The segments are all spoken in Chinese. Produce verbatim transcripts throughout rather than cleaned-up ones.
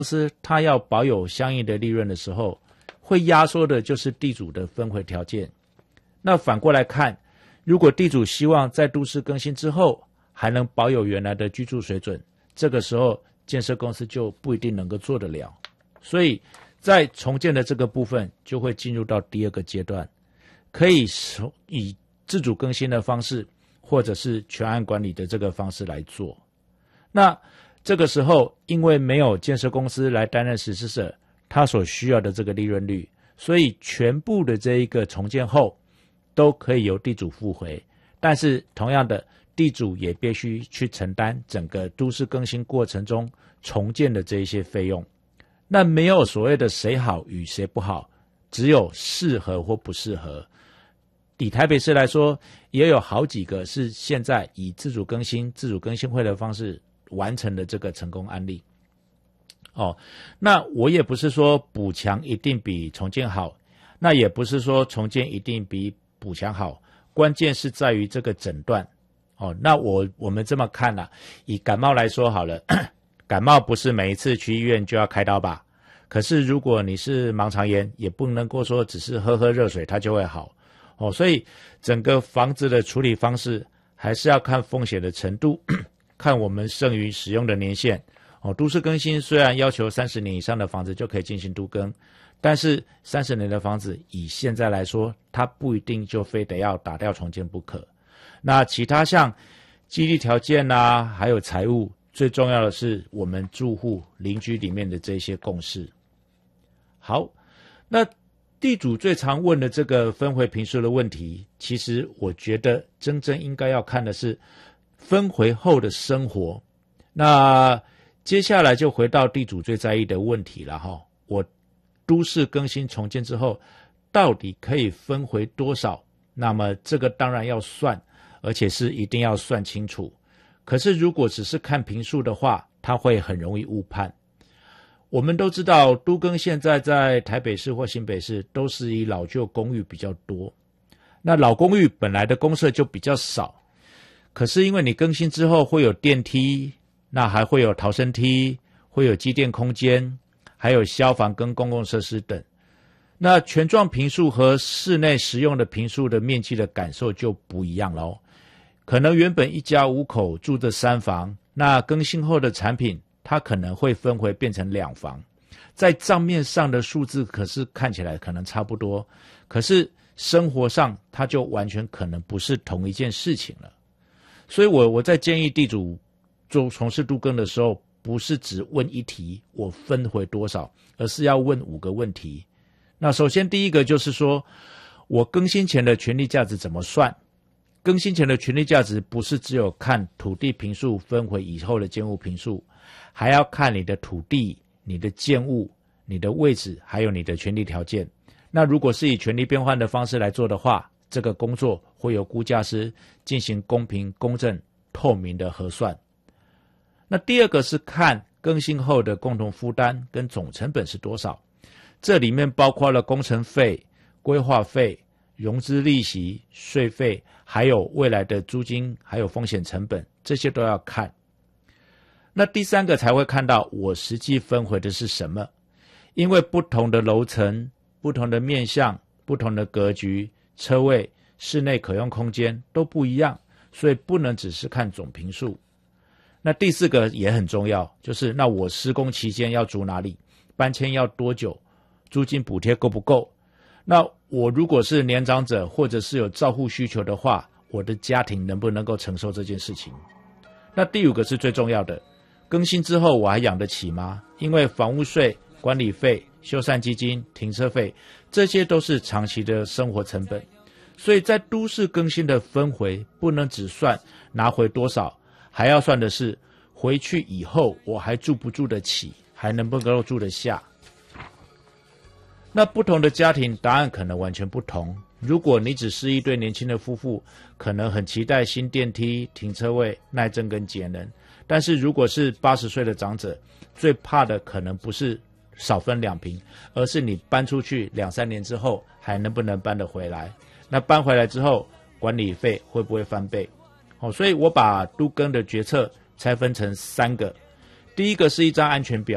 公司它要保有相应的利润的时候，会压缩的就是地主的分回条件。那反过来看，如果地主希望在都市更新之后还能保有原来的居住水准，这个时候建设公司就不一定能够做得了。所以在重建的这个部分就会进入到第二个阶段，可以以自主更新的方式或者是全案管理的这个方式来做。那这个时候因为没有建设公司来担任实施者他所需要的这个利润率，所以全部的这一个重建后都可以由地主付回，但是同样的，地主也必须去承担整个都市更新过程中重建的这一些费用。那没有所谓的谁好与谁不好，只有适合或不适合。以台北市来说，也有好几个是现在以自主更新、自主更新会的方式完成的这个成功案例。哦，那我也不是说补强一定比重建好，那也不是说重建一定比补强好，关键是在于这个诊断。哦，那我我们这么看啦、啊，以感冒来说好了，感冒不是每一次去医院就要开刀吧？可是如果你是盲肠炎，也不能够说只是喝喝热水它就会好。哦，所以整个房子的处理方式还是要看风险的程度，看我们剩余使用的年限。哦，都市更新虽然要求三十年以上的房子就可以进行都更，但是三十年的房子以现在来说，它不一定就非得要打掉重建不可。那其他像激励条件啊，还有财务，最重要的是我们住户邻居里面的这些共识。好，那地主最常问的这个分回坪数的问题，其实我觉得真正应该要看的是分回后的生活。那接下来就回到地主最在意的问题了哈，我都市更新重建之后，到底可以分回多少？那么这个当然要算，而且是一定要算清楚。可是如果只是看坪数的话，它会很容易误判。我们都知道都更现在在台北市或新北市都是以老旧公寓比较多，那老公寓本来的公设就比较少，可是因为你更新之后会有电梯，那还会有逃生梯，会有机电空间，还有消防跟公共设施等，那全幢坪数和室内实用的坪数的面积的感受就不一样咯。可能原本一家五口住的三房，那更新后的产品它可能会分回变成两房，在账面上的数字可是看起来可能差不多，可是生活上它就完全可能不是同一件事情了。所以我我在建议地主做从事都更的时候，不是只问一题我分回多少，而是要问五个问题。那首先第一个就是说，我更新前的权利价值怎么算？更新前的权利价值不是只有看土地坪数分回以后的建物坪数，还要看你的土地、你的建物、你的位置，还有你的权利条件。那如果是以权利变换的方式来做的话，这个工作会由估价师进行公平、公正、透明的核算。那第二个是看更新后的共同负担跟总成本是多少，这里面包括了工程费、规划费、融资利息、税费，还有未来的租金，还有风险成本，这些都要看。那第三个才会看到我实际分回的是什么，因为不同的楼层、不同的面向、不同的格局、车位、室内可用空间都不一样，所以不能只是看总坪数。那第四个也很重要，就是那我施工期间要住哪里，搬迁要多久，租金补贴够不够。那我如果是年长者或者是有照护需求的话，我的家庭能不能够承受这件事情。那第五个是最重要的，更新之后我还养得起吗？因为房屋税、管理费、修缮基金、停车费，这些都是长期的生活成本。所以在都市更新的分回不能只算拿回多少，还要算的是回去以后我还住不住得起，还能不能够住得下。那不同的家庭答案可能完全不同。如果你只是一对年轻的夫妇，可能很期待新电梯、停车位、耐震跟节能，但是如果是八十岁的长者，最怕的可能不是少分两坪，而是你搬出去两三年之后还能不能搬得回来。那搬回来之后管理费会不会翻倍。哦，所以我把都更的决策拆分成三个。第一个是一张安全表，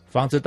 房子